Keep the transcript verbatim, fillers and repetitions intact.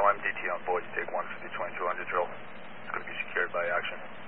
M D T on board, you take one for the twenty-two hundred drill. It's going to be secured by action.